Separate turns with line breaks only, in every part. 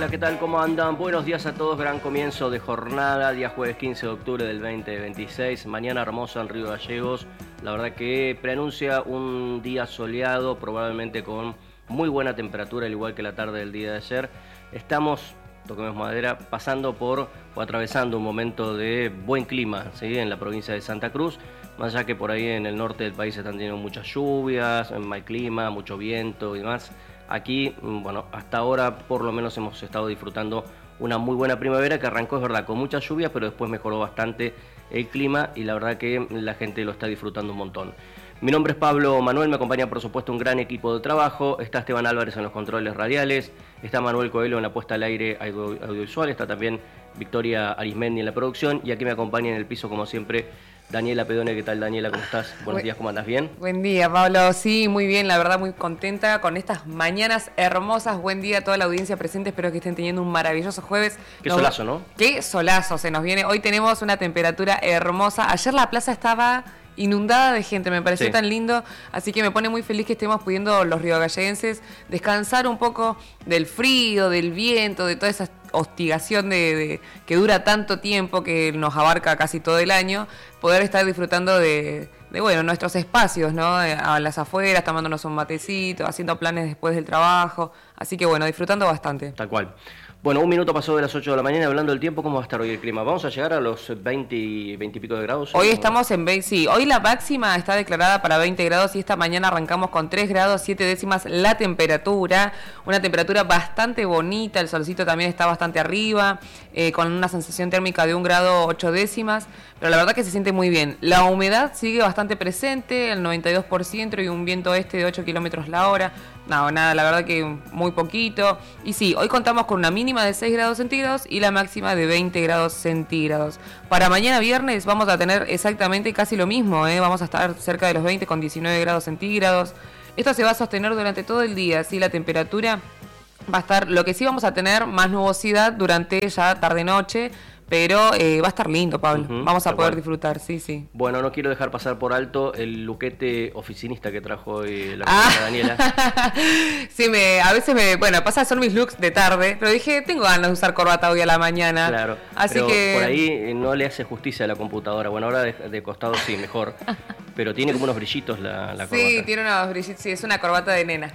Hola, ¿qué tal? ¿Cómo andan? Buenos días a todos, gran comienzo de jornada, día jueves 15 de octubre del 2026, mañana hermosa en Río Gallegos, la verdad que preanuncia un día soleado, probablemente con muy buena temperatura, al igual que la tarde del día de ayer. Estamos, toquemos madera, pasando por o atravesando un momento de buen clima, ¿sí? En la provincia de Santa Cruz, más allá que por ahí en el norte del país están teniendo muchas lluvias, mal clima, mucho viento y demás. Aquí, bueno, hasta ahora por lo menos hemos estado disfrutando una muy buena primavera que arrancó, es verdad, con mucha lluvia, pero después mejoró bastante el clima y la verdad que la gente lo está disfrutando un montón. Mi nombre es Pablo Manuel, me acompaña por supuesto un gran equipo de trabajo, está Esteban Álvarez en los controles radiales, está Manuel Coelho en la puesta al aire audiovisual, está también Victoria Arismendi en la producción y aquí me acompaña en el piso como siempre Daniela Pedone. ¿Qué tal, Daniela? ¿Cómo estás? Buenos días, ¿cómo andas? ¿Bien?
Buen día, Pablo. Sí, muy bien, la verdad muy contenta con estas mañanas hermosas. Buen día a toda la audiencia presente, espero que estén teniendo un maravilloso jueves.
Qué solazo, ¿no?
Qué solazo se nos viene. Hoy tenemos una temperatura hermosa. Ayer la plaza estaba inundada de gente, me pareció tan lindo, así que me pone muy feliz que estemos pudiendo los riogalleguenses descansar un poco del frío, del viento, de toda esa hostigación que dura tanto tiempo, que nos abarca casi todo el año, poder estar disfrutando de bueno, nuestros espacios, ¿no? A las afueras, tomándonos un matecito, haciendo planes después del trabajo, así que bueno, disfrutando bastante.
Tal cual. Bueno, un minuto pasó de las 8 de la mañana, hablando del tiempo, ¿cómo va a estar hoy el clima? ¿Vamos a llegar a los 20 y pico de grados?
Hoy estamos en 20, sí, hoy la máxima está declarada para 20 grados y esta mañana arrancamos con 3 grados 7 décimas la temperatura, una temperatura bastante bonita, el solcito también está bastante arriba, con una sensación térmica de 1 grado 8 décimas, pero la verdad que se siente muy bien. La humedad sigue bastante presente, el 92% y un viento este de 8 kilómetros la hora. No, nada, la verdad que muy poquito. Y sí, hoy contamos con una mínima de 6 grados centígrados y la máxima de 20 grados centígrados. Para mañana viernes vamos a tener exactamente casi lo mismo, ¿eh? Vamos a estar cerca de los 20 con 19 grados centígrados. Esto se va a sostener durante todo el día, ¿sí? La temperatura va a estar, lo que sí vamos a tener más nubosidad durante ya tarde-noche, pero va a estar lindo, Pablo. Vamos a poder disfrutar, sí, sí.
Bueno, no quiero dejar pasar por alto el luquete oficinista que trajo hoy la compañera Daniela.
Sí, a veces bueno, pasa a ser mis looks de tarde, pero dije, tengo ganas de usar corbata hoy a la mañana.
Claro,
así
pero
que
por ahí no le hace justicia a la computadora. Bueno, ahora de costado sí, mejor. Pero tiene como unos brillitos la corbata.
Sí, tiene unos brillitos, sí, es una corbata de nena.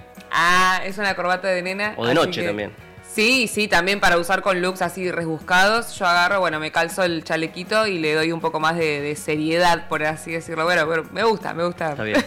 Es una corbata de nena.
O de noche también.
Sí, sí, también para usar con looks así rebuscados. Yo agarro, bueno, me calzo el chalequito y le doy un poco más de seriedad, por así decirlo. Bueno, me gusta.
Está bien.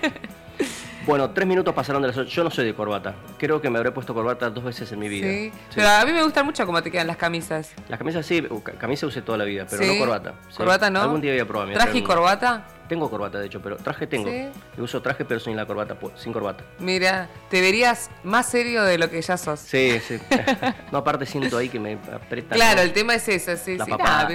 Bueno, 3 minutos pasaron de las 8. Yo no soy de corbata. Creo que me habré puesto corbata 2 veces en mi vida.
Sí, pero a mí me gusta mucho cómo te quedan las camisas.
Las camisas sí, camisa usé toda la vida, pero no corbata. ¿Sí?
¿Corbata no?
Algún día voy a probar.
¿Traje y corbata?
Tengo corbata, de hecho, pero traje tengo.
¿Sí?
Yo uso traje, pero sin la corbata, sin corbata.
Mira, te verías más serio de lo que ya sos.
Sí, sí. No, aparte siento ahí que me aprieta.
Claro, el tema es eso, sí.
La
sí,
papada.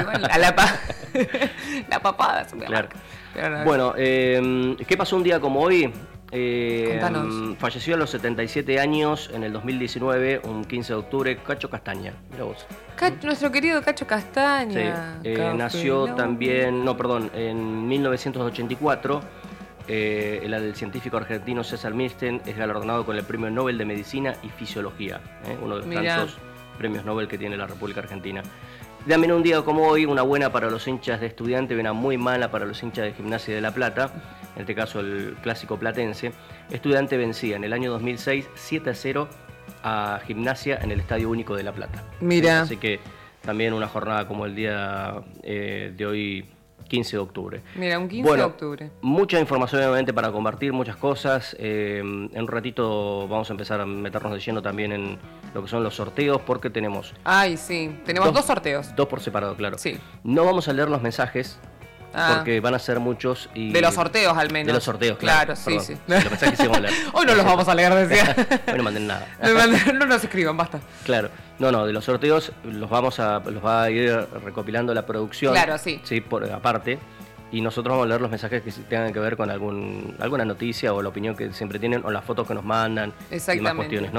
La papada es una
claro.
No.
Bueno, ¿qué pasó un día como hoy?
Contanos.
Falleció a los 77 años en el 2019, un 15 de octubre, Cacho Castaña. Mira vos.
Nuestro querido Cacho Castaña.
Sí, nació también, en 1984. El científico argentino César Milstein es galardonado con el Premio Nobel de Medicina y Fisiología, uno de los tantos premios Nobel que tiene la República Argentina. También un día como hoy, una buena para los hinchas de Estudiantes y una muy mala para los hinchas de Gimnasia de La Plata, en este caso el clásico platense. Estudiante vencía en el año 2006 7-0 a Gimnasia en el Estadio Único de La Plata.
Mira.
Así que también una jornada como el día de hoy, 15 de octubre.
Mira, un 15 de octubre.
Mucha información obviamente para compartir, muchas cosas. En un ratito vamos a empezar a meternos de lleno también en lo que son los sorteos, porque tenemos...
Ay, sí, tenemos dos sorteos.
2 por separado, claro.
Sí.
No vamos a leer los mensajes, porque van a ser muchos. Y
de los sorteos al menos.
De los sorteos, claro.
Sí, sí.
Los mensajes sí vamos a leer.
Hoy no los vamos a leer, decía.
Hoy no manden nada.
No nos escriban, basta.
Claro. No, de los sorteos los va a ir recopilando la producción.
Claro, sí.
Sí, por aparte. Y nosotros vamos a leer los mensajes que tengan que ver con alguna noticia o la opinión que siempre tienen o las fotos que nos mandan y más cuestiones, ¿no?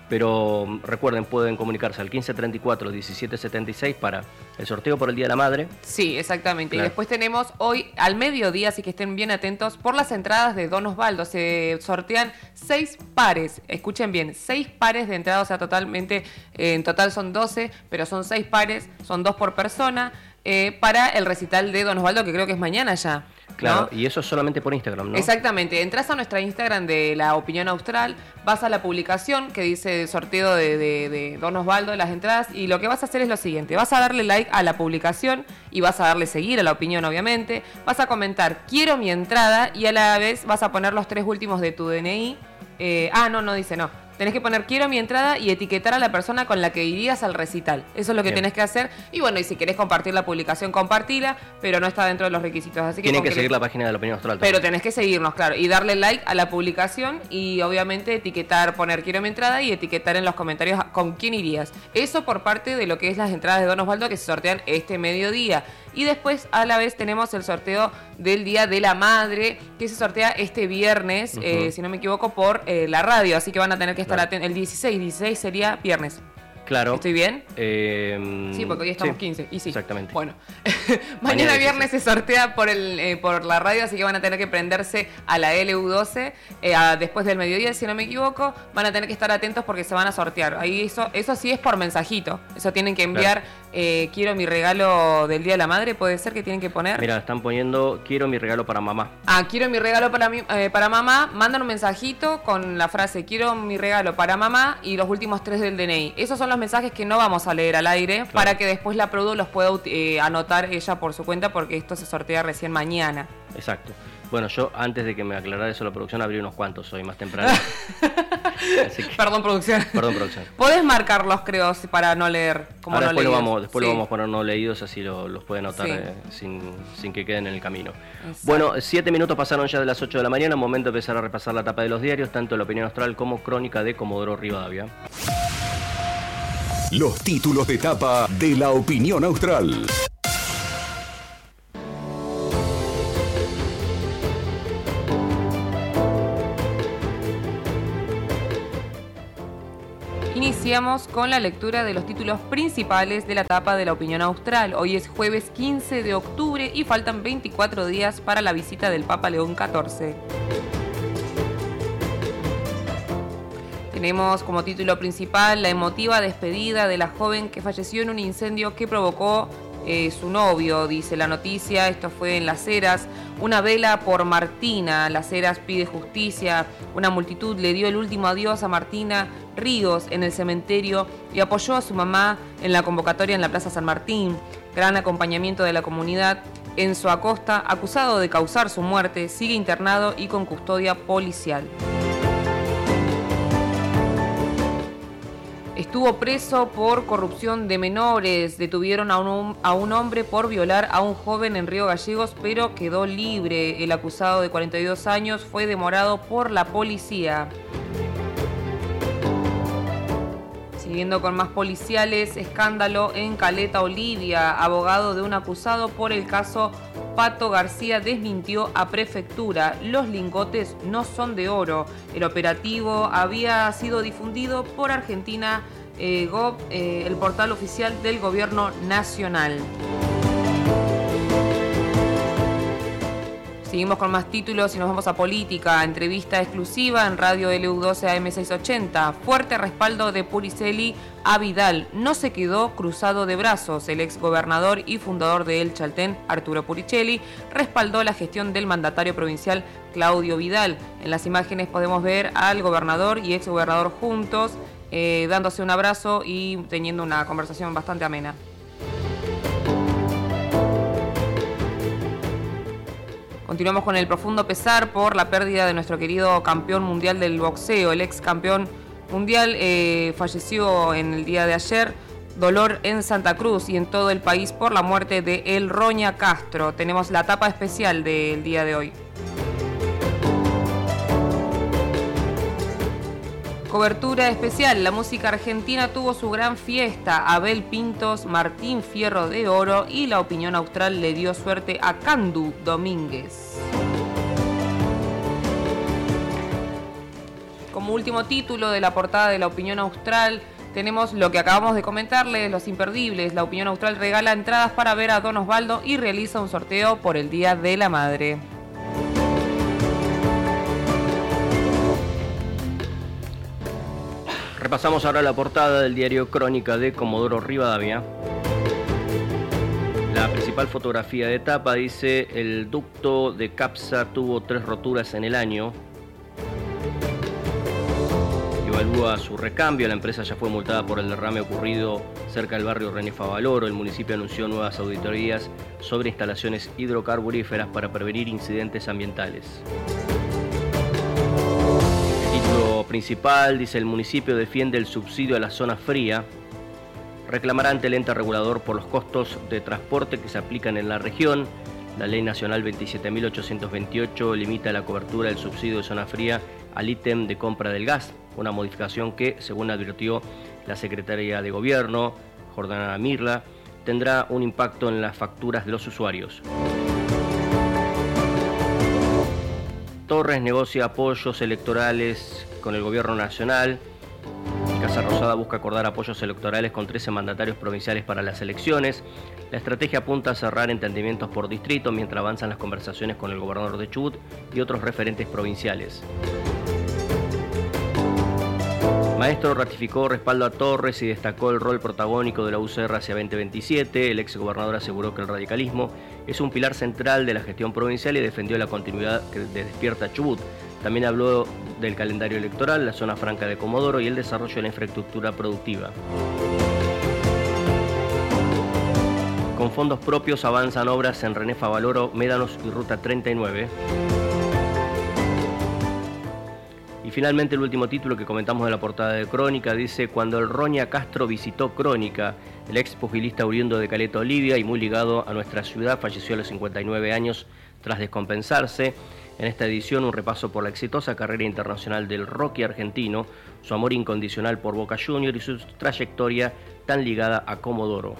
Pero recuerden, pueden comunicarse al 1534 1776 para el sorteo por el Día de la Madre.
Sí, exactamente.
Claro.
Y después tenemos hoy al mediodía, así que estén bien atentos, por las entradas de Don Osvaldo. Se sortean 6 pares, escuchen bien, 6 pares de entradas, o sea, totalmente, en total son 12, pero son 6 pares, son 2 por persona, para el recital de Don Osvaldo, que creo que es mañana ya.
Claro,
¿no?
y eso es solamente por Instagram, ¿no?
Exactamente, entras a nuestra Instagram de La Opinión Austral, vas a la publicación que dice sorteo de Don Osvaldo de las entradas, y lo que vas a hacer es lo siguiente: vas a darle like a la publicación y vas a darle seguir a La Opinión, obviamente, vas a comentar quiero mi entrada y a la vez vas a poner los 3 últimos de tu DNI. No dice no. Tenés que poner quiero mi entrada y etiquetar a la persona con la que irías al recital. Eso es lo que tenés que hacer. Y bueno, y si querés compartir la publicación, compartila, pero no está dentro de los requisitos. Así que
tienen que seguir la página de La Opinión Austral.
Pero tenés que seguirnos, claro, y darle like a la publicación y obviamente etiquetar, poner quiero mi entrada y etiquetar en los comentarios con quién irías. Eso por parte de lo que es las entradas de Don Osvaldo que se sortean este mediodía. Y después a la vez tenemos el sorteo del Día de la Madre, que se sortea este viernes, si no me equivoco, por la radio. Así que van a tener que estar atentos. El 16 sería viernes.
Claro.
¿Estoy bien?
Sí,
porque hoy estamos 15. Y sí.
Exactamente.
Bueno, mañana viernes se sortea por la radio, así que van a tener que prenderse a la LU12 después del mediodía, si no me equivoco. Van a tener que estar atentos porque se van a sortear. Ahí eso sí es por mensajito. Eso tienen que enviar. Quiero mi regalo del Día de la Madre. Puede ser que tienen que poner.
Mira, están poniendo quiero mi regalo para mamá.
Quiero mi regalo para mamá. Mandan un mensajito con la frase quiero mi regalo para mamá y los últimos 3 del DNI. Esos son los mensajes que no vamos a leer al aire, para que después la Produ los pueda anotar ella por su cuenta, porque esto se sortea recién mañana.
Exacto. Bueno, yo antes de que me aclarara eso la producción abrí unos cuantos hoy más temprano. Así que...
Perdón, producción.
Perdón, producción.
Podés marcarlos, creo, para no leer. Como
ahora
no
después
leídos.
lo vamos a poner no leídos, así los pueden anotar sin que queden en el camino.
Exacto.
Bueno, 7 minutos pasaron ya de las 8 de la mañana, momento de empezar a repasar la tapa de los diarios, tanto La Opinión Austral como Crónica de Comodoro Rivadavia.
Los títulos de tapa de La Opinión Austral.
Iniciamos con la lectura de los títulos principales de la tapa de La Opinión Austral. Hoy es jueves 15 de octubre y faltan 24 días para la visita del Papa León XIV. Tenemos como título principal la emotiva despedida de la joven que falleció en un incendio que provocó su novio, dice la noticia. Esto fue en Las Heras. Una vela por Martina. Las Heras pide justicia. Una multitud le dio el último adiós a Martina Ríos en el cementerio y apoyó a su mamá en la convocatoria en la Plaza San Martín. Gran acompañamiento de la comunidad. Enzo Acosta, acusado de causar su muerte, sigue internado y con custodia policial. Estuvo preso por corrupción de menores. Detuvieron a un hombre por violar a un joven en Río Gallegos, pero quedó libre. El acusado de 42 años fue demorado por la policía. Siguiendo con más policiales, escándalo en Caleta Olivia. Abogado de un acusado por el caso Pato García desmintió a prefectura. Los lingotes no son de oro. El operativo había sido difundido por Argentina Gov, el portal oficial del gobierno nacional. Seguimos con más títulos y nos vamos a política. Entrevista exclusiva en Radio LU12 AM680. Fuerte respaldo de Puricelli a Vidal. No se quedó cruzado de brazos. El exgobernador y fundador de El Chaltén, Arturo Puricelli, respaldó la gestión del mandatario provincial Claudio Vidal. En las imágenes podemos ver al gobernador y exgobernador juntos, dándose un abrazo y teniendo una conversación bastante amena. Continuamos con el profundo pesar por la pérdida de nuestro querido campeón mundial del boxeo. El ex campeón mundial falleció en el día de ayer. Dolor en Santa Cruz y en todo el país por la muerte de El Roña Castro. Tenemos la tapa especial del día de hoy. Cobertura especial. La música argentina tuvo su gran fiesta. Abel Pintos, Martín Fierro de Oro y La Opinión Austral le dio suerte a Candu Domínguez. Como como último título de la portada de La Opinión Austral, tenemos lo que acabamos de comentarles, los imperdibles. La Opinión Austral regala entradas para ver a Don Osvaldo y realiza un sorteo por el Día de la Madre.
Repasamos ahora la portada del diario Crónica de Comodoro Rivadavia. La principal fotografía de tapa dice: el ducto de Capsa tuvo 3 roturas en el año. Evalúa su recambio. La empresa ya fue multada por el derrame ocurrido cerca del barrio René Favaloro. El municipio anunció nuevas auditorías sobre instalaciones hidrocarburíferas para prevenir incidentes ambientales. El título principal dice: el municipio defiende el subsidio a la zona fría. Reclamará ante el ente regulador por los costos de transporte que se aplican en la región. La Ley Nacional 27.828 limita la cobertura del subsidio de zona fría al ítem de compra del gas, una modificación que, según advirtió la secretaria de Gobierno, Jordana Mirla, tendrá un impacto en las facturas de los usuarios. Torres negocia apoyos electorales con el Gobierno Nacional. Casa Rosada busca acordar apoyos electorales con 13 mandatarios provinciales para las elecciones. La estrategia apunta a cerrar entendimientos por distrito mientras avanzan las conversaciones con el gobernador de Chubut y otros referentes provinciales. Maestro ratificó respaldo a Torres y destacó el rol protagónico de la UCR hacia 2027. El ex gobernador aseguró que el radicalismo es un pilar central de la gestión provincial y defendió la continuidad de Despierta Chubut. También habló del calendario electoral, la zona franca de Comodoro y el desarrollo de la infraestructura productiva. Con fondos propios avanzan obras en René Favaloro, Médanos y Ruta 39. Y finalmente el último título que comentamos de la portada de Crónica dice: cuando el Roña Castro visitó Crónica, el ex pugilista oriundo de Caleta Olivia y muy ligado a nuestra ciudad falleció a los 59 años tras descompensarse. En esta edición un repaso por la exitosa carrera internacional del Rocky argentino, su amor incondicional por Boca Juniors y su trayectoria tan ligada a Comodoro.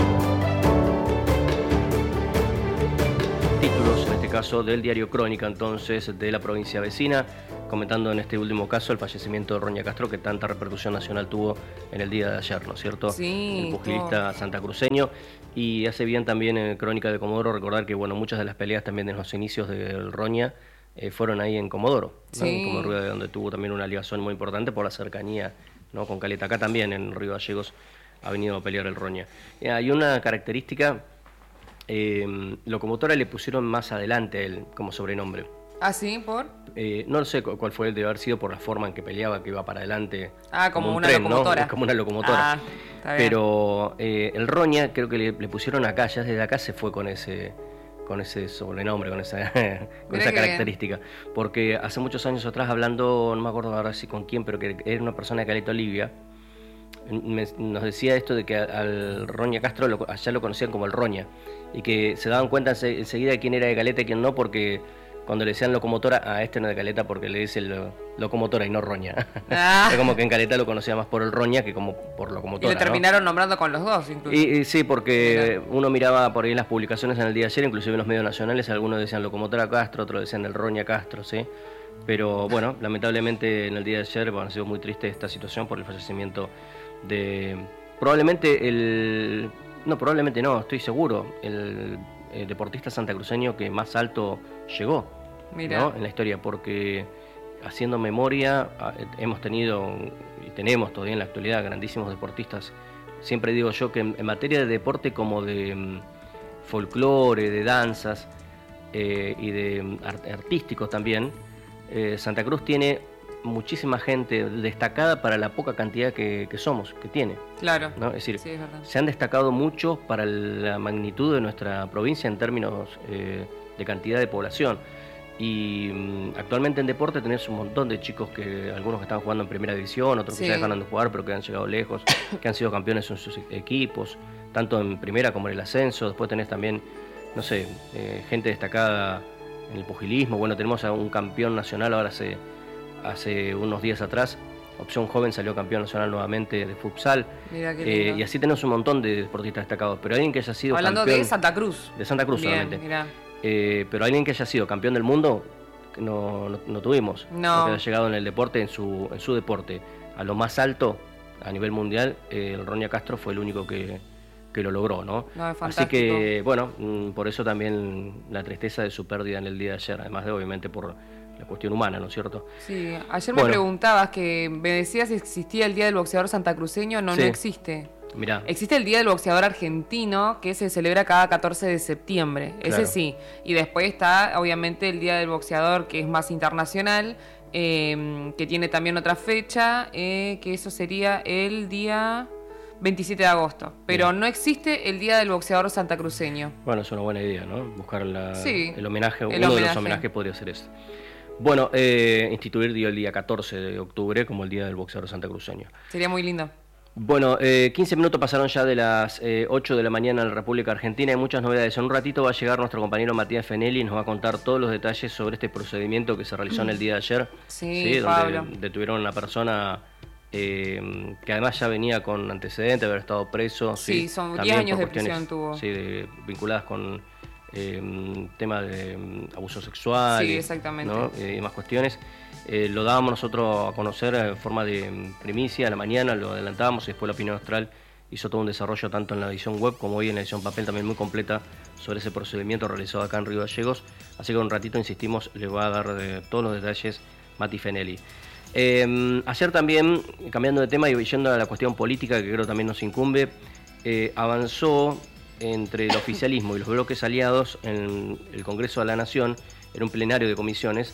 Títulos, en este caso del diario Crónica, entonces, de la provincia vecina, comentando en este último caso el fallecimiento de Roña Castro, que tanta repercusión nacional tuvo en el día de ayer, ¿no es cierto?
Sí,
el pugilista santacruceño. Y hace bien también en Crónica de Comodoro recordar que, bueno, muchas de las peleas también en los inicios del Roña fueron ahí en Comodoro, ¿no?
Sí.
En Comodoro, donde tuvo también una ligación muy importante por la cercanía, ¿no?, con Caleta. Acá también en Río Gallegos ha venido a pelear el Roña. Hay una característica, locomotora le pusieron más adelante a él como sobrenombre.
¿Ah, sí? ¿Por?
No sé cuál fue el de haber sido por la forma en que peleaba, que iba para adelante.
Ah, como
un
una
tren,
locomotora.
¿no? Como una locomotora.
Ah, está bien.
Pero el Roña creo que le pusieron acá, ya desde acá se fue con ese sobrenombre, con esa característica. Porque hace muchos años atrás, hablando, no me acuerdo ahora si con quién, pero que era una persona de Caleta Olivia, nos decía esto de que al Roña Castro allá lo conocían como el Roña, y que se daban cuenta enseguida de quién era de Caleta y quién no, porque cuando le decían locomotora, a este no es de Caleta porque le dicen locomotora y no Roña. Es como que en Caleta lo conocía más por el Roña que como por locomotora.
Y le terminaron nombrando con los dos, incluso.
Y sí, porque uno miraba por ahí las publicaciones en el día de ayer, inclusive en los medios nacionales, algunos decían locomotora Castro, otros decían el Roña Castro, ¿sí? Pero bueno, lamentablemente en el día de ayer ha sido muy triste esta situación por el fallecimiento de probablemente no, estoy seguro, el deportista santacruceño que más alto llegó.
Mira.
¿No?, en la historia, porque haciendo memoria hemos tenido y tenemos todavía en la actualidad grandísimos deportistas. Siempre digo yo que en materia de deporte como de folclore, de danzas y de artísticos también, Santa Cruz tiene muchísima gente destacada para la poca cantidad que somos, que tiene.
Claro.
¿No? Es decir,
sí, es verdad.
se han destacado mucho para la magnitud de nuestra provincia en términos de cantidad de población. Y actualmente en deporte tenés un montón de chicos, que algunos que están jugando en primera división, otros que ya dejaron de jugar pero que han llegado lejos, que han sido campeones en sus equipos, tanto en primera como en el ascenso. Después tenés también, no sé, gente destacada en el pugilismo. Bueno, tenemos a un campeón nacional ahora hace unos días atrás. Opción Joven salió campeón nacional nuevamente de futsal.
Mira qué lindo.
Y así tenemos un montón de deportistas destacados. Pero alguien que haya sido
hablando
campeón
de Santa Cruz.
De Santa Cruz
bien,
solamente.
Mirá.
Pero alguien que haya sido campeón del mundo, no tuvimos.
No.
Que ha llegado en el deporte, en su deporte, a lo más alto a nivel mundial, el Roña Castro fue el único que lo logró, ¿no?
No, es
Así
fantástico.
que, bueno, por eso también la tristeza de su pérdida en el día de ayer, además de obviamente por la cuestión humana, ¿no es cierto?
Sí, ayer me preguntabas que me decías si existía el Día del Boxeador santacruceño. No,
sí.
No existe.
Mirá.
Existe el Día del Boxeador argentino, que se celebra cada 14 de septiembre.
Claro.
Ese sí. Y después está, obviamente, el Día del Boxeador, que es más internacional, que tiene también otra fecha, que eso sería el día 27 de agosto. Pero
Bien.
no existe el Día del Boxeador santacruceño.
Bueno, es una buena idea, ¿no? Buscar
Sí,
el homenaje.
el
Uno de los
homenaje.
homenajes podría ser este. Bueno, instituir el día 14 de octubre como el Día del Boxeador santacruceño.
Sería muy lindo.
Bueno, 15 minutos pasaron ya de las 8 de la mañana en la República Argentina. Hay muchas novedades. En un ratito va a llegar nuestro compañero Matías Fenelli y nos va a contar todos los detalles sobre este procedimiento que se realizó en el día de ayer.
Sí, Pablo.
Donde detuvieron a una persona que además ya venía con antecedentes de haber estado preso.
Sí, son 10
también
años
por
de
cuestiones,
prisión tuvo.
Sí, vinculadas con temas de abuso sexual.
Sí, exactamente.
¿no? Y demás cuestiones. Lo dábamos nosotros a conocer en forma de primicia a la mañana, lo adelantábamos y después la Opinión Austral hizo todo un desarrollo tanto en la edición web como hoy en la edición papel también muy completa sobre ese procedimiento realizado acá en Río Gallegos. Así que un ratito, insistimos, le va a dar todos los detalles Mati Fenelli. Ayer también, cambiando de tema y yendo a la cuestión política que creo también nos incumbe, avanzó entre el oficialismo y los bloques aliados en el Congreso de la Nación, en un plenario de comisiones,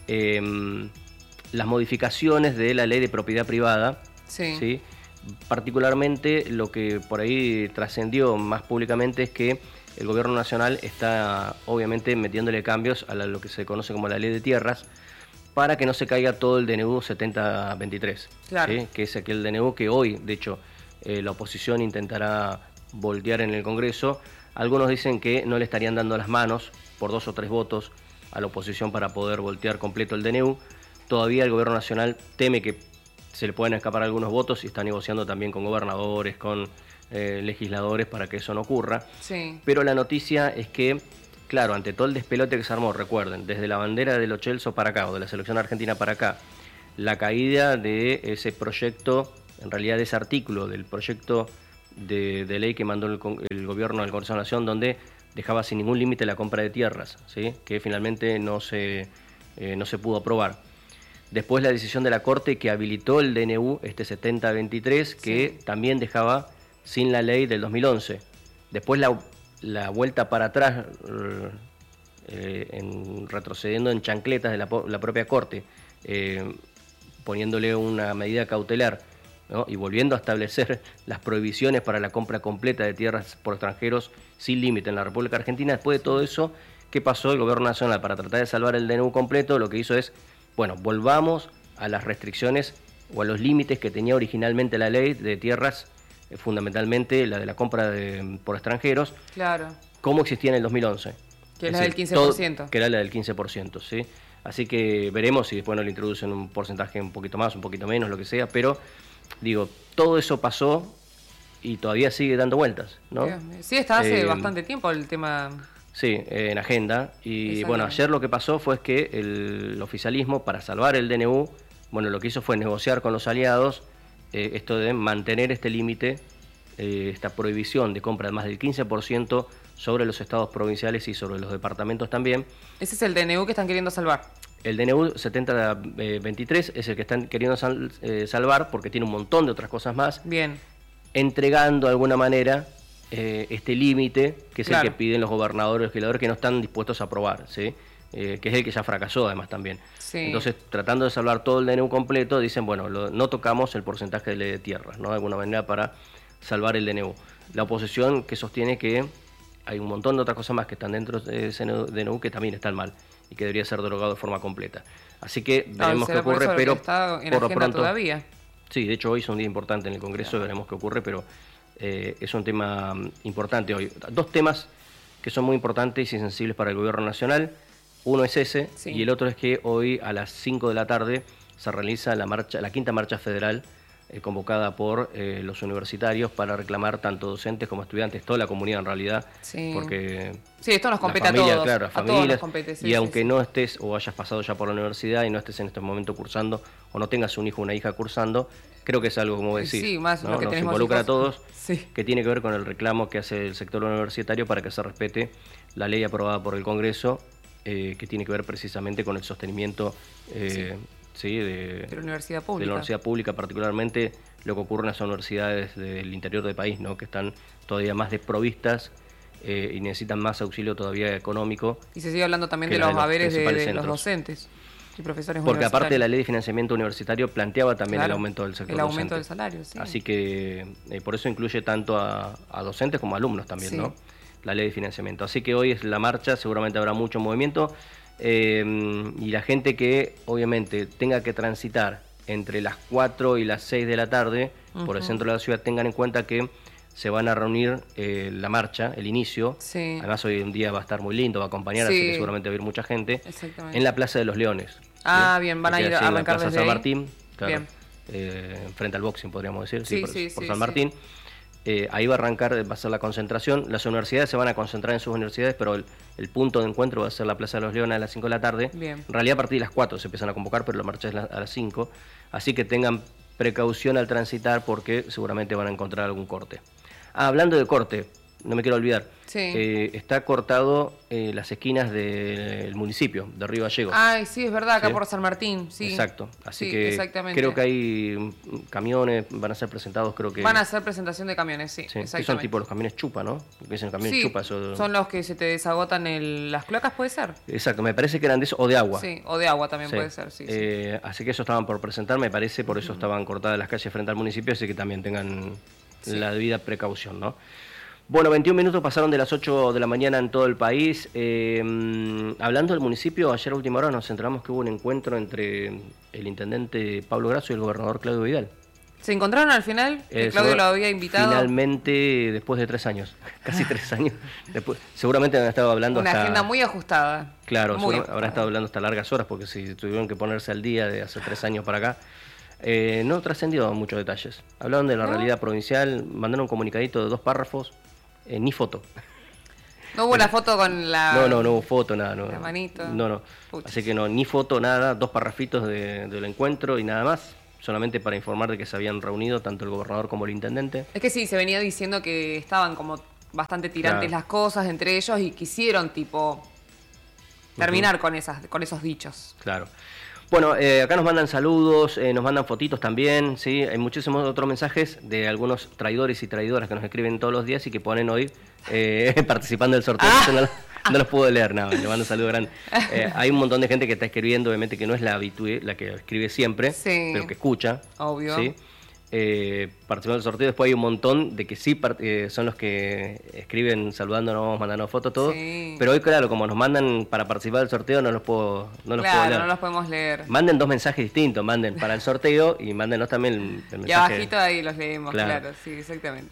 las modificaciones de la ley de propiedad privada.
Sí.
¿Sí? Particularmente lo que por ahí trascendió más públicamente es que el gobierno nacional está obviamente metiéndole cambios a lo que se conoce como la ley de tierras para que no se caiga todo el DNU 7023,
claro.
¿sí? Que es aquel DNU que hoy, de hecho, la oposición intentará voltear en el Congreso. Algunos dicen que no le estarían dando las manos por 2 o 3 votos a la oposición para poder voltear completo el DNU. Todavía el gobierno nacional teme que se le pueden escapar algunos votos y está negociando también con gobernadores, con legisladores para que eso no ocurra.
Sí.
Pero la noticia es que, claro, ante todo el despelote que se armó, recuerden, desde la bandera de Lo Celso para acá, o de la selección argentina para acá, la caída de ese proyecto, en realidad de ese artículo del proyecto de ley que mandó el gobierno al Congreso de la Nación, donde dejaba sin ningún límite la compra de tierras, ¿sí? Que finalmente no se pudo aprobar. Después la decisión de la Corte que habilitó el DNU, este 7023, que
sí.
también dejaba sin la ley del 2011. Después la vuelta para atrás, retrocediendo en chancletas de la propia Corte, poniéndole una medida cautelar, ¿no? Y volviendo a establecer las prohibiciones para la compra completa de tierras por extranjeros sin límite en la República Argentina. Después de todo eso, ¿qué pasó? El gobierno nacional, para tratar de salvar el DNU completo, lo que hizo es, bueno, volvamos a las restricciones o a los límites que tenía originalmente la ley de tierras, fundamentalmente la de la compra por extranjeros,
Claro.
como existía en el 2011.
Que es la del 15%.
Que era la del 15%, ¿sí? Así que veremos si después nos lo introducen un porcentaje un poquito más, un poquito menos, lo que sea, pero digo, todo eso pasó y todavía sigue dando vueltas, ¿no?
Sí, está hace bastante tiempo el tema.
Sí, en agenda. Y bueno, ayer lo que pasó fue que el oficialismo, para salvar el DNU, bueno, lo que hizo fue negociar con los aliados esto de mantener este límite, esta prohibición de compra de más del 15% sobre los estados provinciales y sobre los departamentos también.
Ese es el DNU que están queriendo salvar.
El DNU 7023 es el que están queriendo salvar porque tiene un montón de otras cosas más.
Bien.
Entregando de alguna manera este límite, que es
claro.
el que piden los gobernadores y los legisladores que no están dispuestos a aprobar, ¿sí? Que es el que ya fracasó además también.
Sí.
Entonces, tratando de salvar todo el DNU completo, dicen, bueno, no tocamos el porcentaje de ley de tierras, ¿no? De alguna manera para salvar el DNU. La oposición que sostiene que hay un montón de otras cosas más que están dentro de ese DNU que también están mal y que debería ser derogado de forma completa. Así que veremos qué ocurre, pero
está en
por lo pronto
todavía.
Sí, de hecho hoy es un día importante en el Congreso, claro. Veremos qué ocurre, pero es un tema importante hoy. 2 temas que son muy importantes y sensibles para el gobierno nacional. Uno es ese, y el otro es que hoy a las 5 de la tarde se realiza la quinta marcha federal convocada por los universitarios para reclamar tanto docentes como estudiantes, toda la comunidad en realidad,
Sí.
porque
Sí, esto nos compete
familia,
a todos.
claro,
a todos
familias,
nos compete, sí,
y
sí,
aunque
sí.
no estés o hayas pasado ya por la universidad y no estés en este momento cursando o no tengas un hijo o una hija cursando, creo que es algo, como decís,
Sí, más
¿no?
lo que
Nos
tenemos
involucra
hijos.
a todos,
Sí.
que tiene que ver con el reclamo que hace el sector universitario para que se respete la ley aprobada por el Congreso, que tiene que ver precisamente con el sostenimiento de
la universidad
de
pública.
la universidad pública, particularmente lo que ocurre en las universidades del interior del país, ¿no? Que están todavía más desprovistas y necesitan más auxilio todavía económico.
Y se sigue hablando también
que
de
la
los
de los
haberes de
principales
los
centros.
docentes y profesores
Porque aparte de la
universitarios.
ley de financiamiento universitario planteaba también el
Claro,
aumento del sector
el aumento
docente.
del salario, sí.
Así que por eso incluye tanto a docentes como a alumnos también,
Sí.
¿no? La ley de financiamiento. Así que hoy es la marcha, seguramente habrá mucho movimiento y la gente que obviamente tenga que transitar entre las 4 y las 6 de la tarde por el centro de la ciudad, tengan en cuenta que se van a reunir la marcha, el inicio.
Sí.
Además hoy en día va a estar muy lindo, va a acompañar,
Sí.
así que seguramente va a ir mucha gente.
Exactamente.
En la Plaza de los Leones.
Ah,
¿sí?
bien, van a
Que
ir
queda
a
así en la
arrancar
Plaza
desde
San
ahí.
Martín, claro,
Bien.
frente al boxing podríamos decir,
Sí,
por
sí,
San
sí.
Martín. Ahí va a arrancar, va a ser la concentración. Las universidades se van a concentrar en sus universidades, pero el punto de encuentro va a ser la Plaza de los Leones a las 5 de la tarde.
Bien.
En realidad a partir de las 4 se empiezan a convocar, pero la marcha es a las 5. Así que tengan precaución al transitar porque seguramente van a encontrar algún corte. Hablando de corte, no me quiero olvidar.
Sí.
Está cortado las esquinas del municipio, de Río Gallegos.
Ay, sí, es verdad, acá
¿Sí?
por San Martín, sí.
Exacto. Así
Sí,
que
exactamente.
creo que hay camiones, van a ser presentados, creo que...
Van a hacer presentación de camiones, sí,
Sí, que
exactamente.
son tipo los camiones chupa, ¿no? Que dicen camiones
Sí,
chupa. Eso...
son los que se te desagotan las cloacas, ¿puede ser?
Exacto, me parece que eran de eso, o de agua.
Sí, o de agua también
Sí.
puede ser, sí.
Así que eso estaban por presentar, me parece, por eso estaban cortadas las calles frente al municipio, así que también tengan la debida precaución, ¿no? Bueno, 21 minutos pasaron de las 8 de la mañana en todo el país. Hablando del municipio, ayer a última hora nos enteramos que hubo un encuentro entre el intendente Pablo Grasso y el gobernador Claudio Vidal.
¿Se encontraron al final? Que Claudio lo había invitado.
Finalmente, después de 3 años, casi 3 años. Después, seguramente han estado hablando
Una
hasta...
agenda muy ajustada.
Claro,
Muy
habrán estado hablando hasta largas horas, porque si tuvieron que ponerse al día de hace 3 años para acá. No trascendió muchos detalles. Hablaron de la realidad provincial, mandaron un comunicadito de 2 párrafos, ni foto.
No hubo la foto con la...
No hubo foto, nada. No,
La manito.
No.
Pucha.
Así que no, ni foto, nada, 2 parrafitos del encuentro y nada más. Solamente para informar de que se habían reunido tanto el gobernador como el intendente.
Es que sí, se venía diciendo que estaban como bastante tirantes
Claro.
las cosas entre ellos y quisieron, tipo, terminar con esos dichos.
Claro. Bueno, acá nos mandan saludos, nos mandan fotitos también, ¿sí? Hay muchísimos otros mensajes de algunos traidores y traidoras que nos escriben todos los días y que ponen hoy participando del sorteo. Yo no los puedo leer, nada, le mando un saludo grande. Hay un montón de gente que está escribiendo, obviamente que no es la habitué, la que escribe siempre,
Sí.
pero que escucha.
Obvio.
¿Sí? Participando del sorteo, después hay un montón de que sí son los que escriben saludándonos, mandándonos fotos, todo.
Sí.
Pero hoy, claro, como nos mandan para participar del sorteo, no los puedo
Claro,
leer.
no los podemos leer.
Manden 2 mensajes distintos, manden para el sorteo y mándenos también el mensaje.
Y abajito ahí los leemos,
Claro.
claro, sí, exactamente.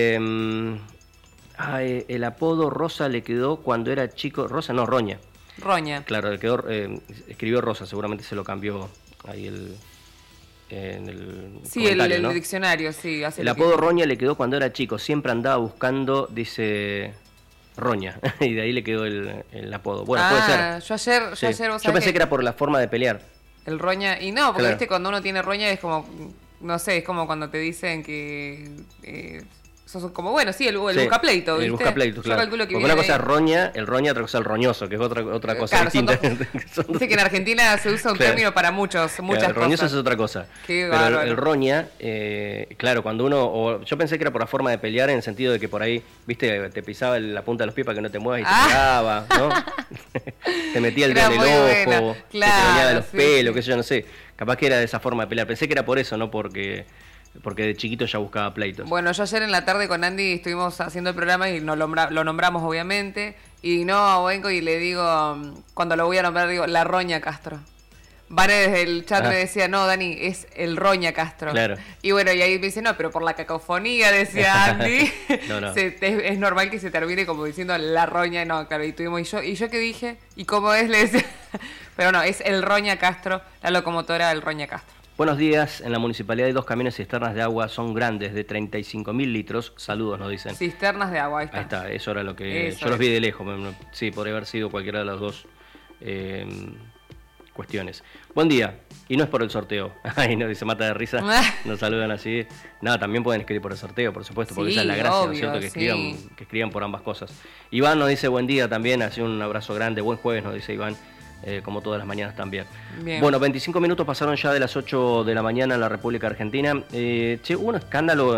El apodo Rosa le quedó cuando era chico. Rosa, no, Roña.
Roña.
Claro, le quedó, escribió Rosa, seguramente se lo cambió ahí en el
Sí,
comentario,
el
¿no?
diccionario, sí. Hace
El
lo
apodo
que-
Roña le quedó cuando era chico, siempre andaba buscando, dice Roña, y de ahí le quedó el apodo. Bueno, puede ser.
Yo ayer,
Sí.
vos
Yo
sabés
pensé que era por la forma de pelear.
el roña, y no, porque
Claro.
viste, cuando uno tiene roña es como, no sé, es como cuando te dicen que sos como, bueno, sí, el
Sí,
buscapleito, ¿viste?
el buscapleito,
Yo
claro.
calculo que
Porque una
viene
cosa es
ahí.
roña, otra cosa es el roñoso, que es otra cosa
Claro, son
distinta.
dos- Viste que en Argentina se usa un
Claro.
término para muchas
Claro, el roñoso
cosas.
es otra cosa.
Qué
Pero
bárbaro.
el roña, claro, cuando yo pensé que era por la forma de pelear en el sentido de que por ahí, viste, te pisaba la punta de los pies para que no te muevas y te pegaba, ¿no? Te metía el
Era
dedo en el
muy
ojo,
buena.
te
Claro,
venía de los
sí,
pelos,
sí.
qué sé yo, no sé. Capaz que era de esa forma de pelear. Pensé que era por eso, no porque de chiquito ya buscaba pleitos.
Bueno, yo ayer en la tarde con Andy estuvimos haciendo el programa y lo nombramos obviamente. Y no, vengo y le digo, cuando lo voy a nombrar, digo, la Roña Castro. Vane desde el chat me decía, no, Dani, es el Roña Castro.
Claro.
Y bueno, y ahí me dice, no, pero por la cacofonía, decía Andy,
No.
es normal que se termine como diciendo la Roña. No, claro, y tuvimos, y yo qué dije, y cómo es, le decía, pero no, es el Roña Castro, la locomotora del Roña Castro.
Buenos días, en la municipalidad hay 2 camiones cisternas de agua, son grandes, de 35.000 litros. Saludos, nos dicen.
Cisternas de agua, ahí está.
Ahí está, eso era lo que...
Eso
yo los
es.
vi de lejos, sí, podría haber sido cualquiera de las dos cuestiones. Buen día, y no es por el sorteo. Ay, no, se mata de risa, nos saludan así. No, también pueden escribir por el sorteo, por supuesto, porque
Sí,
esa es la gracia,
obvio,
¿no es cierto? Que
sí.
escriban por ambas cosas. Iván nos dice buen día también, así un abrazo grande, buen jueves nos dice Iván. Como todas las mañanas también.
Bien.
Bueno, 25 minutos pasaron ya de las 8 de la mañana en la República Argentina. Hubo un escándalo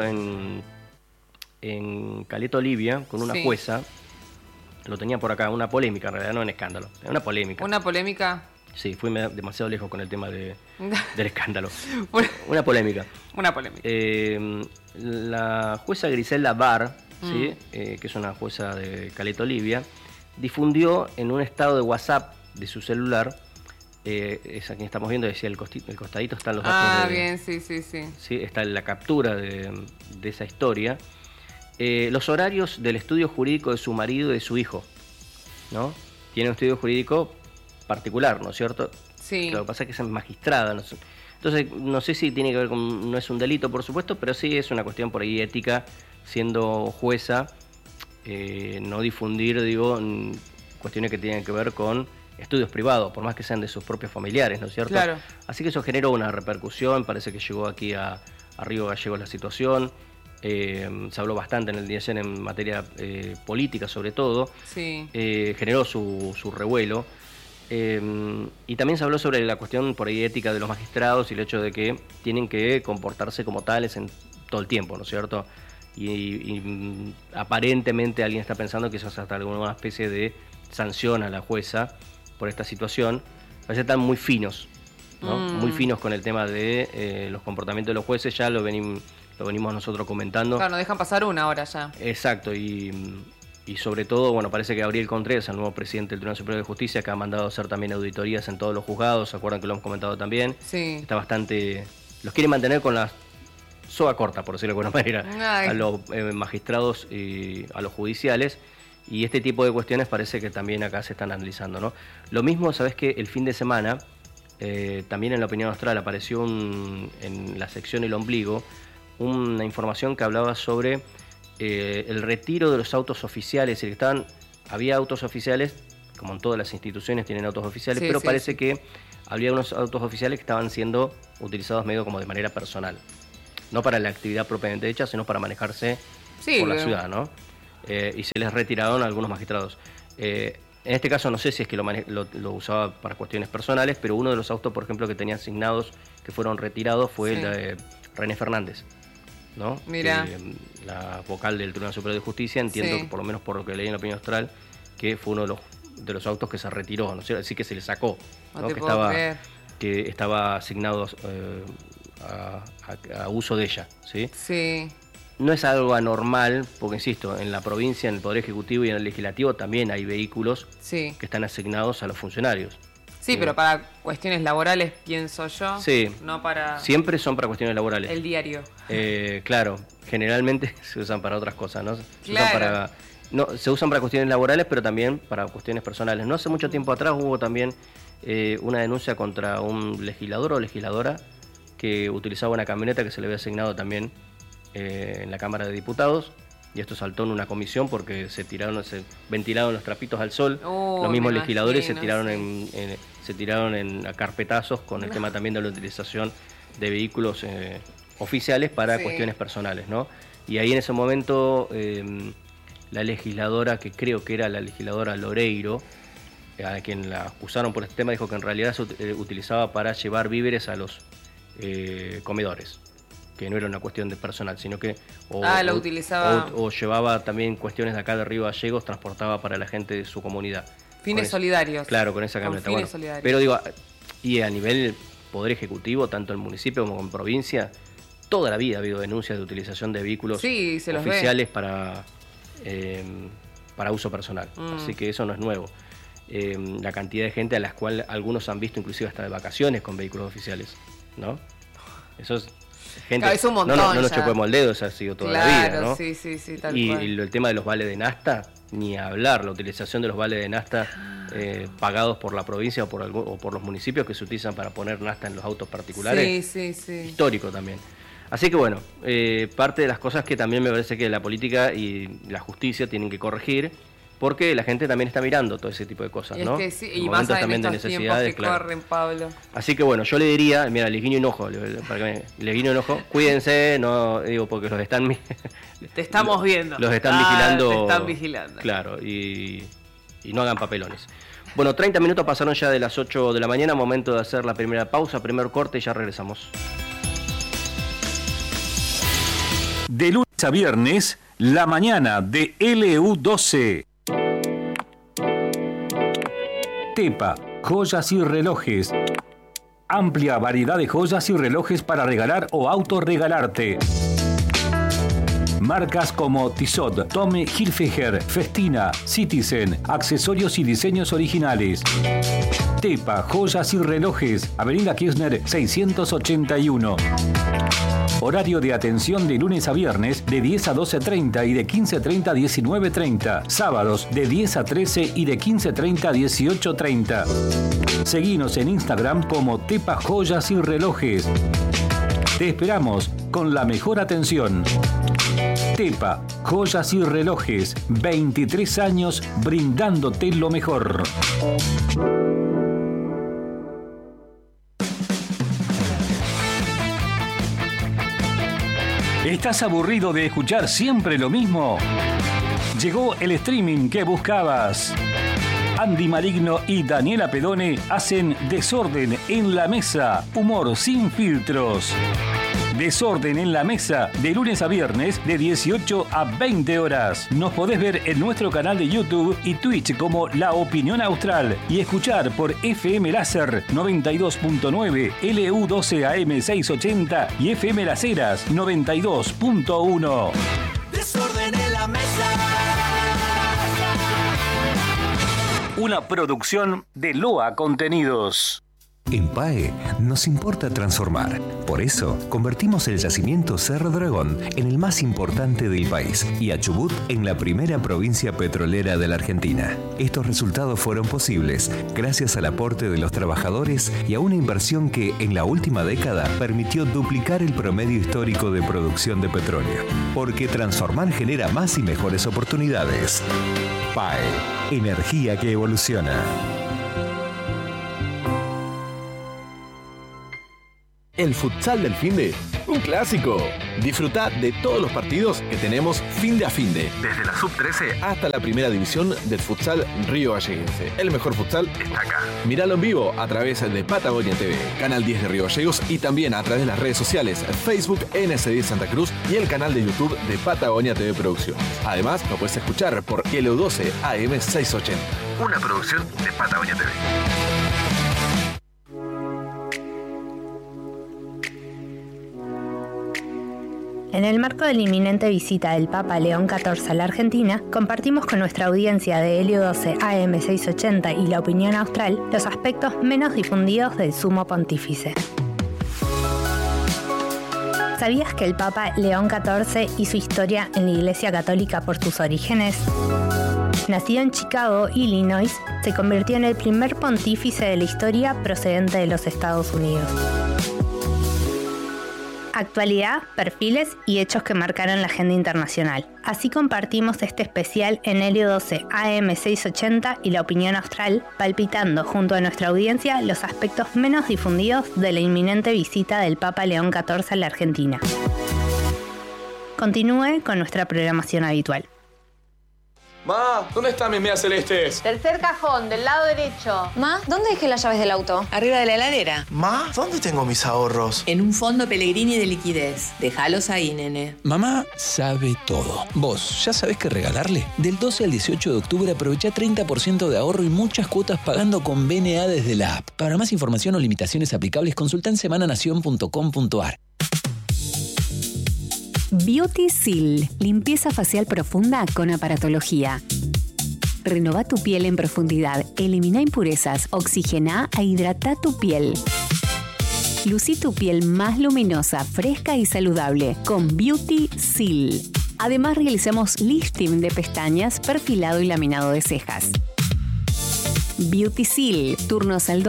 en Caleta Olivia con una
Sí.
jueza. Lo tenía por acá, una polémica en realidad, no un escándalo. Una polémica.
Una polémica.
Sí, fui demasiado lejos con el tema del escándalo.
Una-
Una polémica.
Una polémica.
La jueza Griselda Barr, ¿sí? Que es una jueza de Caleta Olivia, difundió en un estado de WhatsApp de su celular, es a quien estamos viendo, decía el costadito están los datos
Bien, sí, sí, sí.
¿sí? Está la captura de esa historia, los horarios del estudio jurídico de su marido y de su hijo, ¿no? Tiene un estudio jurídico particular, ¿no es cierto?
Sí.
Lo que pasa es que es magistrada, no sé. Entonces, no sé si tiene que ver con... No es un delito, por supuesto, pero sí es una cuestión por ahí ética, siendo jueza, no difundir, digo, cuestiones que tienen que ver con estudios privados, por más que sean de sus propios familiares, ¿no es cierto?
Claro.
Así que eso generó una repercusión, parece que llegó aquí a Río Gallegos la situación, se habló bastante en el día de ayer en materia política sobre todo,
Sí.
generó su revuelo. Y también se habló sobre la cuestión por ahí ética de los magistrados y el hecho de que tienen que comportarse como tales en todo el tiempo, ¿no es cierto? Y aparentemente alguien está pensando que eso es hasta alguna especie de sanción a la jueza por esta situación. Parece que están muy finos, ¿no? Muy finos con el tema de los comportamientos de los jueces, ya lo venimos nosotros comentando.
Claro, nos dejan pasar una hora ya.
Exacto, y sobre todo, bueno, parece que Gabriel Contreras, el nuevo presidente del Tribunal Superior de Justicia, que ha mandado a hacer también auditorías en todos los juzgados, ¿se acuerdan que lo hemos comentado también?
Sí.
Está bastante... Los quiere mantener con la soga corta, por decirlo de alguna manera,
Ay.
a los magistrados y a los judiciales, y este tipo de cuestiones parece que también acá se están analizando, ¿no? Lo mismo, ¿sabes qué? El fin de semana, también en la opinión austral apareció en la sección El Ombligo, una información que hablaba sobre el retiro de los autos oficiales, es decir, había autos oficiales, como en todas las instituciones tienen autos oficiales,
Sí,
pero
sí,
parece
sí.
que había unos autos oficiales que estaban siendo utilizados medio como de manera personal, no para la actividad propiamente hecha, sino para manejarse
Sí,
por la
pero-
ciudad, ¿no? Y se les retiraron a algunos magistrados. En este caso no sé si es que lo usaba para cuestiones personales, pero uno de los autos, por ejemplo, que tenía asignados, que fueron retirados, fue
Sí.
el de René Fernández, ¿no?
Mirá.
La vocal del Tribunal Superior de Justicia, entiendo
Sí.
que por lo menos por lo que leí en la opinión austral, que fue uno de los autos que se retiró, ¿no? Así que se le sacó,
No
¿no?
te
que
puedo creer.
estaba asignado a uso de ella, ¿sí?
Sí.
No es algo anormal, porque insisto, en la provincia, en el Poder Ejecutivo y en el Legislativo también hay vehículos
Sí.
que están asignados a los funcionarios.
Sí, pero para cuestiones laborales, pienso yo.
Sí.
No para
Siempre son para cuestiones laborales.
el diario.
Claro, generalmente se usan para otras cosas, ¿no?
Claro.
Se usan para cuestiones laborales, pero también para cuestiones personales. No hace mucho tiempo atrás hubo también una denuncia contra un legislador o legisladora que utilizaba una camioneta que se le había asignado también en la Cámara de Diputados, y esto saltó en una comisión porque se ventilaron los trapitos al sol. Los mismos
me
legisladores
imagino,
se tiraron en a carpetazos con el tema también de la utilización de vehículos oficiales para
Sí.
cuestiones personales, ¿no? Y ahí en ese momento la legisladora, que creo que era la legisladora Loreiro, a quien la acusaron por este tema, dijo que en realidad se utilizaba para llevar víveres a los comedores, que no era una cuestión de personal, sino que
lo utilizaba.
o llevaba también cuestiones de acá de Río Gallegos, transportaba para la gente de su comunidad.
Fines
Con
solidarios.
Claro, con esa
Con
camioneta.
fines
Bueno,
solidarios.
pero digo, y a nivel Poder Ejecutivo, tanto en municipio como en provincia, toda la vida ha habido denuncias de utilización de vehículos
Sí, se los ve.
oficiales para uso personal.
Mm.
Así que eso no es nuevo. La cantidad de gente a las cuales algunos han visto inclusive hasta de vacaciones con vehículos oficiales, ¿no? Eso es gente...
Claro, es un montón
no nos
ya.
chupemos el dedo, eso ha sido toda
Claro,
la vida, ¿no?
sí, tal
Y
cual.
el tema de los vales de nafta, ni hablar la utilización de los vales de nafta pagados por la provincia o por los municipios que se utilizan para poner nafta en los autos particulares.
Sí.
Histórico también. Así que bueno, parte de las cosas que también me parece que la política y la justicia tienen que corregir, porque la gente también está mirando todo ese tipo de cosas, ¿no?
Es que sí, y más en estos tiempos que corren, Pablo.
Así que bueno, yo le diría, mira, les guiño un ojo, cuídense, no digo porque los están...
Te estamos viendo.
Los están vigilando.
Te están vigilando.
Claro, y no hagan papelones. Bueno, 30 minutos pasaron ya de las 8 de la mañana, momento de hacer la primera pausa, primer corte y ya regresamos.
De lunes a viernes, la mañana de LU12. Tepa, joyas y relojes. Amplia variedad de joyas y relojes para regalar o autorregalarte. Marcas como Tissot, Tommy Hilfiger, Festina, Citizen, accesorios y diseños originales. Tepa, joyas y relojes, Avenida Kirchner 681. Horario de atención de lunes a viernes de 10 a 12:30 y de 15:30 a 19:30. Sábados de 10 a 13 y de 15:30 a 18:30. Seguinos en Instagram como Tepa Joyas y Relojes. Te esperamos con la mejor atención. Tepa, joyas y relojes, 23 años brindándote lo mejor. ¿Estás aburrido de escuchar siempre lo mismo? Llegó el streaming que buscabas. Andy Maligno y Daniela Pedone hacen Desorden en la Mesa, humor sin filtros. Desorden en la Mesa, de lunes a viernes, de 18 a 20 horas. Nos podés ver en nuestro canal de YouTube y Twitch como La Opinión Austral y escuchar por FM Láser 92.9, LU12 AM 680 y FM Las Heras 92.1.
Desorden en la Mesa.
Una producción de Loa Contenidos.
En PAE nos importa transformar. Por eso, convertimos el yacimiento Cerro Dragón en el más importante del país y a Chubut en la primera provincia petrolera de la Argentina. Estos resultados fueron posibles gracias al aporte de los trabajadores y a una inversión que, en la última década, permitió duplicar el promedio histórico de producción de petróleo. Porque transformar genera más y mejores oportunidades. PAE, energía que evoluciona.
El futsal del finde, un clásico. Disfrutá de todos los partidos que tenemos finde a finde. Desde la sub-13 hasta la primera división del futsal Río Galleguense. El mejor futsal está acá. Míralo en vivo a través de Patagonia TV, Canal 10 de Río Gallegos y también a través de las redes sociales Facebook NS10 Santa Cruz y el canal de YouTube de Patagonia TV Producciones. Además, lo puedes escuchar por LU12 AM 680. Una producción de Patagonia TV.
En el marco de la inminente visita del Papa León XIV a la Argentina, compartimos con nuestra audiencia de LU12 AM 680 y La Opinión Austral los aspectos menos difundidos del Sumo Pontífice. ¿Sabías que el Papa León XIV hizo historia en la Iglesia Católica por sus orígenes? Nacido en Chicago, Illinois, se convirtió en el primer pontífice de la historia procedente de los Estados Unidos. Actualidad, perfiles y hechos que marcaron la agenda internacional. Así compartimos este especial en LU12 AM 680 y La Opinión Austral, palpitando junto a nuestra audiencia los aspectos menos difundidos de la inminente visita del Papa León XIV a la Argentina. Continúe con nuestra programación habitual.
Ma, ¿dónde están mis medias celestes?
Tercer cajón, del lado derecho.
Ma, ¿dónde dejé las llaves del auto?
Arriba de la heladera.
Ma, ¿dónde tengo mis ahorros?
En un fondo Pellegrini de liquidez. Déjalos ahí, nene.
Mamá sabe todo. ¿Vos ya sabés qué regalarle? Del 12 al 18 de octubre aprovecha 30% de ahorro y muchas cuotas pagando con BNA desde la app. Para más información o limitaciones aplicables, consulta en semananación.com.ar.
Beauty Seal, limpieza facial profunda con aparatología. Renová tu piel en profundidad, elimina impurezas, oxigena e hidrata tu piel. Lucí tu piel más luminosa, fresca y saludable con Beauty Seal. Además realizamos lifting de pestañas, perfilado y laminado de cejas. Beautysil, turnos al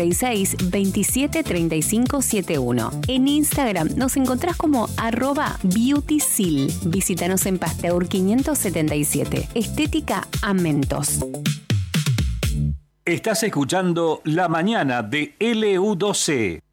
2966-273571. En Instagram nos encontrás como @Beautysil. Visítanos en Pasteur 577. Estética a Mentos.
Estás escuchando La Mañana de LU12.